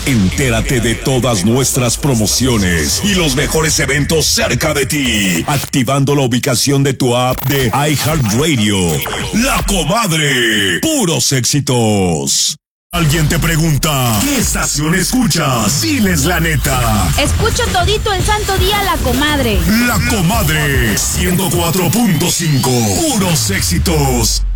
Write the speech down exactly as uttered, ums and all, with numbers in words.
Entérate de todas nuestras promociones y los mejores eventos cerca de ti, activando la ubicación de tu app de iHeartRadio. La Comadre, puros éxitos. Alguien te pregunta, ¿qué estación escuchas? Diles la neta. Escucho todito el santo día La Comadre. La Comadre, ciento cuatro punto cinco, puros éxitos.